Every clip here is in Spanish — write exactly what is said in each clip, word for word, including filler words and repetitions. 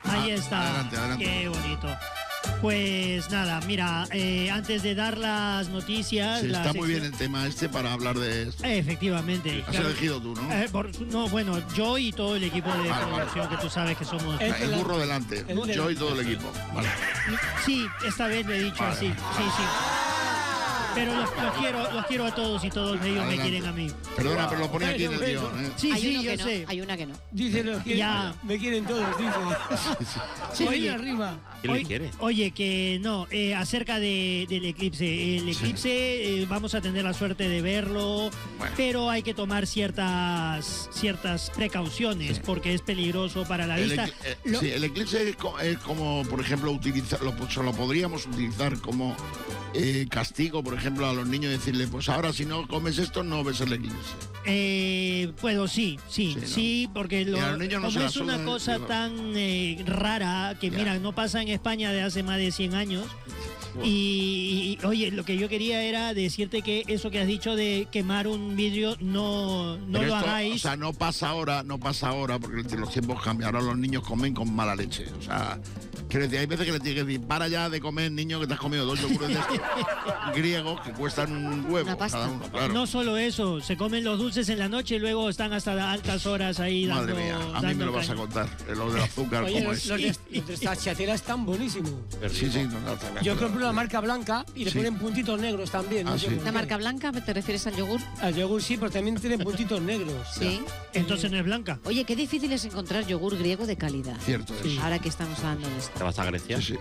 Ahí está. Adelante, adelante. Qué bonito. Pues nada, mira, eh, antes de dar las noticias... Sí, la está muy sección- bien el tema este para hablar de esto. Eh, Efectivamente. Has elegido tú, ¿no? Eh, por- no, bueno, yo y todo el equipo de Vale, producción, que tú sabes que somos... El- El burro delante. el de- Yo y todo el equipo. Vale. Sí, esta vez le he dicho Vale. así, sí, sí. Pero los, los quiero, los quiero a todos y todos ellos Adelante. me quieren a mí. Perdona, pero lo ponía aquí en el Eso, guión, ¿eh? Sí, hay sí, uno yo que no, sé. hay una que no. Dice los que Ya. me quieren todos, dice. Sí, Oye, oye. la rima. ¿Quién le Oye- quiere? Oye, que no, eh, acerca de, del eclipse. El eclipse eh, vamos a tener la suerte de verlo, Bueno. pero hay que tomar ciertas ciertas precauciones Sí. porque es peligroso para la El, vista. ecl- eh, Lo- sí, el eclipse es co- es como, por ejemplo, utilizarlo, pues, lo podríamos utilizar como eh, castigo, por ejemplo, a los niños, decirle, pues ahora si no comes esto, no ves el eclipse. Eh, bueno, sí, sí, Sí, ¿no? sí, porque lo, Y a los niños no como se la es una suda, cosa digo. tan eh, rara que, Ya. mira, no pasa en España de hace más de cien años. Y, y, oye, lo que yo quería era decirte que eso que has dicho de quemar un vidrio, no, no Pero lo esto, hagáis. O sea, no pasa ahora, no pasa ahora, porque los tiempos cambian. Ahora los niños comen con mala leche. O sea, quiero decir, hay veces que le tienes que decir, para ya de comer, niño, que te has comido dos yogures de estos griegos que cuestan un huevo Una pasta. cada uno, claro. No solo eso, se comen los dulces en la noche y luego están hasta altas horas ahí Madre dando. mía, a mí dando me lo vas a caña. contar, eh, lo del azúcar, Oye, cómo los, es. los de, los de Stracciatella están buenísimos. Sí, sí, no, no, no, Yo no, compro una sí. marca blanca y le Sí. ponen puntitos negros también. no Ah, sé sí. por ¿La qué. marca blanca? ¿Te refieres al yogur? Al yogur sí, pero también tiene puntitos negros. Sí. Entonces no es blanca. Oye, qué difícil es encontrar yogur griego de calidad. Cierto es. Ahora que estamos hablando de ¿Te esto. vas a Grecia? Sí, sí.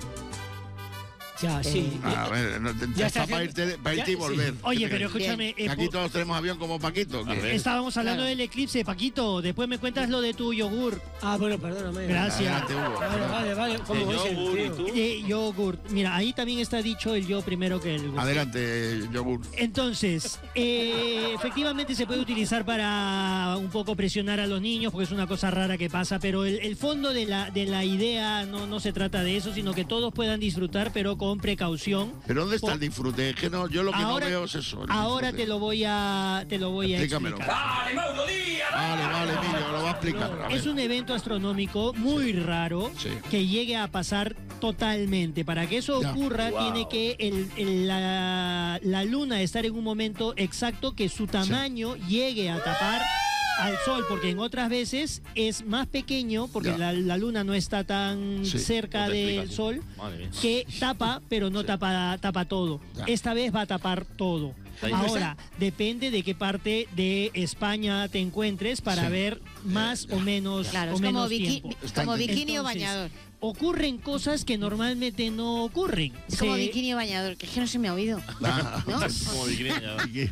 Ya, sí. A ver, no, te- Ya te- está para haciendo- irte, para irte y ya, sí. volver. Oye, ¿Qué te pero crees? escúchame, Que eh, aquí pu- todos tenemos avión como Paquito. ¿qué? A ver. estábamos hablando Claro. del eclipse, Paquito. Después me cuentas lo de tu yogur. Ah, bueno, perdóname. Gracias. Adelante, Hugo. Vale, vale, vale. ¿Cómo De es el yogur y tío? tú. Eh, yogurt. Mira, ahí también está dicho el yo primero que el gusto. Adelante, yogur. Entonces, eh, efectivamente se puede utilizar para un poco presionar a los niños, porque es una cosa rara que pasa, pero el, el fondo de la, de la idea no, no se trata de eso, sino que todos puedan disfrutar, pero con precaución. ¿Pero dónde está Por- el disfrute? Es que no, yo lo que Ahora- no veo es eso. el Ahora disfrute. te lo voy a, te lo voy a Explícamelo. explicar. Vale, vale, Emilio, lo va a explicar. A ver. Es un evento astronómico muy raro Sí. que llegue a pasar totalmente. Para que eso Ya. ocurra, Wow. tiene que el- el- la, la luna estar en un momento exacto que su tamaño llegue a tapar al sol, porque en otras veces es más pequeño, porque Ya. la, la luna no está tan Sí. cerca No te del explicas, sí. sol, Madre mía. que tapa, pero no tapa, tapa todo. Ya. Esta vez va a tapar todo. Ahí Ahora, depende de qué parte de España te encuentres para Sí. ver más o menos, Claro, o es como, menos biki- tiempo. Está como entendido. bikini o Entonces, bañador. Ocurren cosas que normalmente no ocurren. Es como Se- bikini o bañador, que es que no se me ha oído. Ah, ¿No? Como bikini, ya. Aquí.